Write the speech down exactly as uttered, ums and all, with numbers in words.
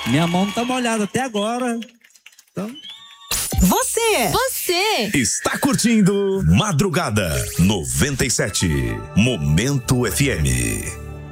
Minha mão não tá molhada até agora. Então... Você! Você! Está curtindo Madrugada noventa e sete. Momento F M.